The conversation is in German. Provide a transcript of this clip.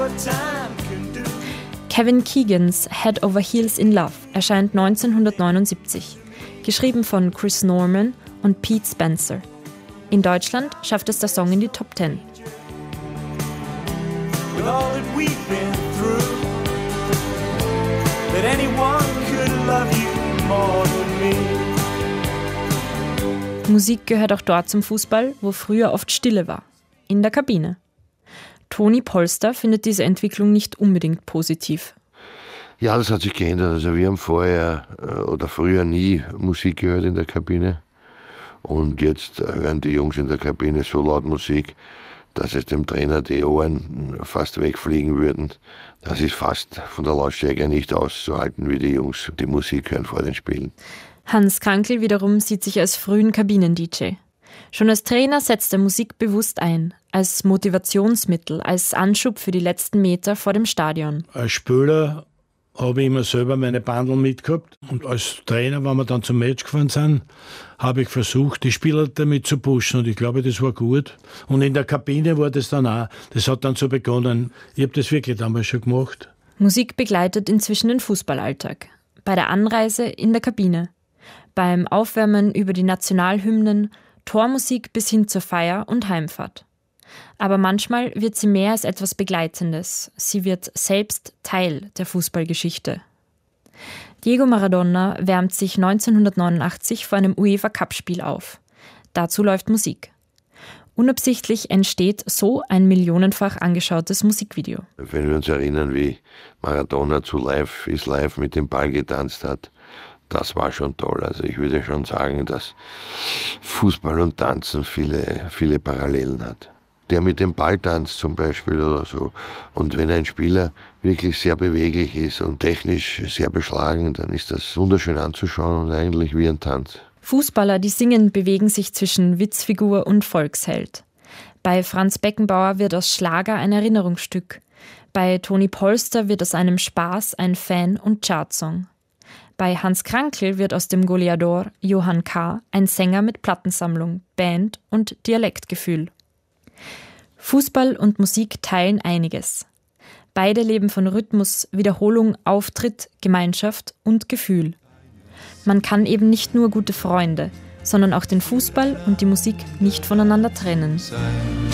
Kevin Keegans Head Over Heels in Love erscheint 1979, geschrieben von Chris Norman und Pete Spencer. In Deutschland schafft es der Song in die Top 10. Musik gehört auch dort zum Fußball, wo früher oft Stille war, in der Kabine. Toni Polster findet diese Entwicklung nicht unbedingt positiv. Ja, das hat sich geändert. Also wir haben vorher oder früher nie Musik gehört in der Kabine. Und jetzt hören die Jungs in der Kabine so laut Musik, dass es dem Trainer die Ohren fast wegfliegen würden. Das ist fast von der Lautstärke nicht auszuhalten, wie die Jungs die Musik hören vor den Spielen. Hans Krankl wiederum sieht sich als frühen Kabinen-DJ. Schon als Trainer setzt er Musik bewusst ein, als Motivationsmittel, als Anschub für die letzten Meter vor dem Stadion. Als Spieler habe ich immer selber meine Bandel mitgehabt. Und als Trainer, wenn wir dann zum Match gefahren sind, habe ich versucht, die Spieler damit zu pushen. Und ich glaube, das war gut. Und in der Kabine war das dann auch. Das hat dann so begonnen. Ich habe das wirklich damals schon gemacht. Musik begleitet inzwischen den Fußballalltag. Bei der Anreise in der Kabine. Beim Aufwärmen über die Nationalhymnen, Tormusik bis hin zur Feier und Heimfahrt. Aber manchmal wird sie mehr als etwas Begleitendes. Sie wird selbst Teil der Fußballgeschichte. Diego Maradona wärmt sich 1989 vor einem UEFA-Cup-Spiel auf. Dazu läuft Musik. Unabsichtlich entsteht so ein millionenfach angeschautes Musikvideo. Wenn wir uns erinnern, wie Maradona zu Live is Live mit dem Ball getanzt hat, das war schon toll. Also ich würde schon sagen, dass Fußball und Tanzen viele Parallelen hat. Der mit dem Ball tanzt zum Beispiel oder so. Und wenn ein Spieler wirklich sehr beweglich ist und technisch sehr beschlagen, dann ist das wunderschön anzuschauen und eigentlich wie ein Tanz. Fußballer, die singen, bewegen sich zwischen Witzfigur und Volksheld. Bei Franz Beckenbauer wird aus Schlager ein Erinnerungsstück. Bei Toni Polster wird aus einem Spaß ein Fan- und Chartsong. Bei Hans Krankl wird aus dem Goleador Johann K. ein Sänger mit Plattensammlung, Band und Dialektgefühl. Fußball und Musik teilen einiges. Beide leben von Rhythmus, Wiederholung, Auftritt, Gemeinschaft und Gefühl. Man kann eben nicht nur gute Freunde, sondern auch den Fußball und die Musik nicht voneinander trennen.